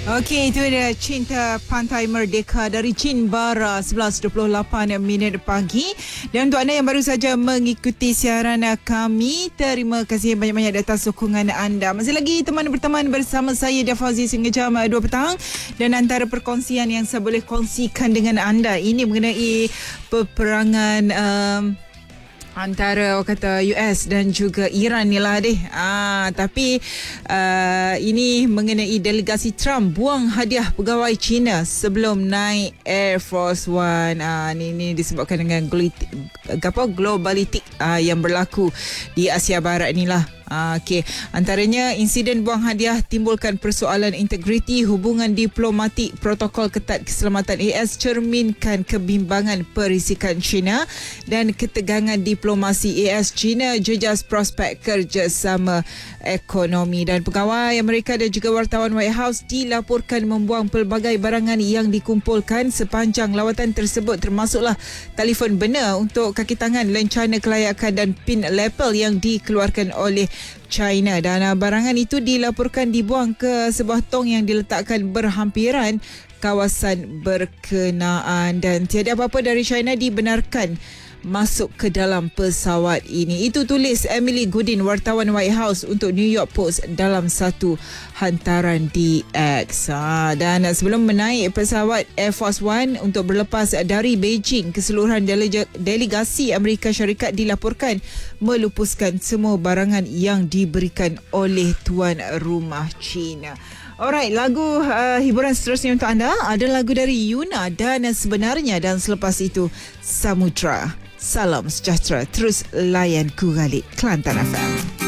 Okey, itu dia Cinta Pantai Merdeka dari Chin Bara 11.28 minit pagi. Dan untuk anda yang baru saja mengikuti siaran kami, terima kasih banyak-banyak atas sokongan anda. Masih lagi berteman bersama saya Dafazi hingga jam 2 petang. Dan antara perkongsian yang saya boleh kongsikan dengan anda ini mengenai peperangan antara orang kata US dan juga Iran ni lah deh. Tapi ini mengenai delegasi Trump buang hadiah pegawai China sebelum naik Air Force One. Ini disebabkan dengan globalitik yang berlaku di Asia Barat ni lah. Okey, antaranya insiden buang hadiah timbulkan persoalan integriti hubungan diplomatik, protokol ketat keselamatan AS cerminkan kebimbangan perisikan China dan ketegangan diplomasi AS China jejas prospek kerjasama ekonomi. Dan pegawai Amerika dan juga wartawan White House dilaporkan membuang pelbagai barangan yang dikumpulkan sepanjang lawatan tersebut, termasuklah telefon benar untuk kaki tangan, lencana kelayakan dan pin lapel yang dikeluarkan oleh China. Dan barangan itu dilaporkan dibuang ke sebuah tong yang diletakkan berhampiran kawasan berkenaan dan tiada apa-apa dari China dibenarkan masuk ke dalam pesawat ini. Itu tulis Emily Goodin, wartawan White House untuk New York Post dalam satu hantaran di X. Dan sebelum menaik pesawat Air Force One untuk berlepas dari Beijing, keseluruhan delegasi Amerika Syarikat dilaporkan melupuskan semua barangan yang diberikan oleh tuan rumah China. Alright, lagu hiburan seterusnya untuk anda ada lagu dari Yuna dan Sebenarnya, dan selepas itu Samudra. Salam sejahtera, terus layan Ku Galik Kelantan FM.